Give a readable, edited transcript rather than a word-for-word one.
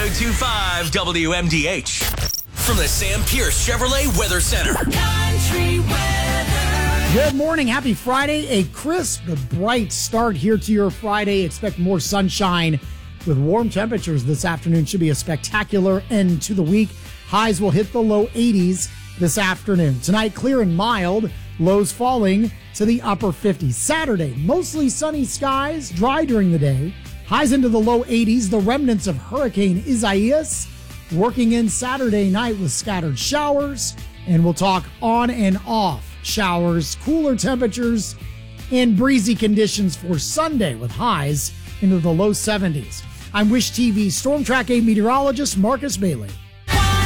102.5 WMDH. From the Sam Pierce Chevrolet Weather Center. Country weather. Good morning. Happy Friday. A crisp, bright start here to your Friday. Expect more sunshine with warm temperatures this afternoon. Should be a spectacular end to the week. Highs will hit the low 80s this afternoon. Tonight, clear and mild. Lows falling to the upper 50s. Saturday, mostly sunny skies, dry during the day. Highs into the low 80s. The remnants of Hurricane Isaias working in Saturday night with scattered showers. And we'll talk on and off showers, cooler temperatures, and breezy conditions for Sunday with highs into the low 70s. I'm Wish TV Storm Track 8 meteorologist Marcus Bailey.